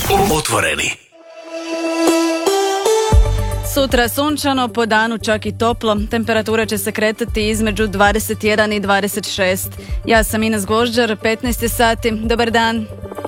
Otvoreni. Sutra sunčano, po danu čak i toplo. Temperatura će se kretati između 21 i 26. Ja sam Ines Gvožđar, 15 sati. Dobar dan.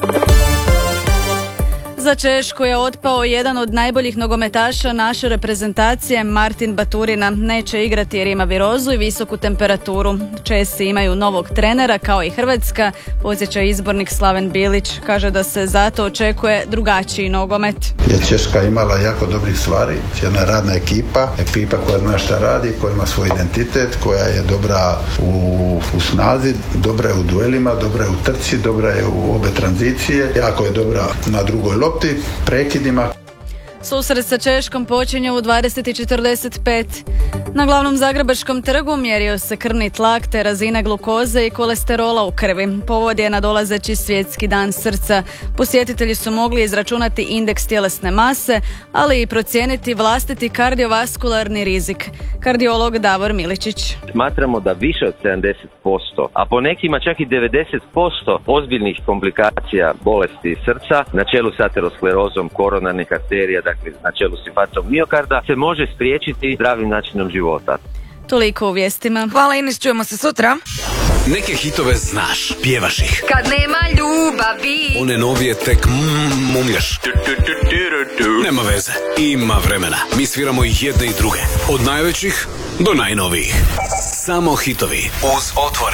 Za Češku je otpao jedan od najboljih nogometaša naše reprezentacije, Martin Baturina. Neće igrati jer ima virozu i visoku temperaturu. Česi imaju novog trenera kao i Hrvatska, podsjeća izbornik Slaven Bilić. Kaže da se zato očekuje drugačiji nogomet. Je Češka imala jako dobrih stvari, jedna radna ekipa koja zna šta radi, koja ima svoj identitet, koja je dobra u snazi, dobra je u duelima, dobra je u trci, dobra je u obe tranzicije, jako je dobra na drugoj lopti, prekidima. Susret sa Češkom počinje u 20:45. Na glavnom Zagrebačkom trgu mjerio se krvni tlak te razina glukoze i kolesterola u krvi. Povod je nadolazeći svjetski dan srca. Posjetitelji su mogli izračunati indeks tjelesne mase, ali i procijeniti vlastiti kardiovaskularni rizik. Kardiolog Davor Miličić. Smatramo da više od 70%, a po nekima čak i 90% ozbiljnih komplikacija bolesti srca, na čelu s aterosklerozom koronarnih arterija, dakle na čelu s infarktom miokarda, se može spriječiti zdravim načinom života. Toliko u vijestima. Hvala Ines, čujemo se sutra. Neke hitove znaš, pjevaš ih. Kad nema ljubavi. One novije tek mumljaš. Nema veze, ima vremena. Mi sviramo i jedne i druge. Od najvećih do najnovijih. Samo hitovi uz Otvoreni.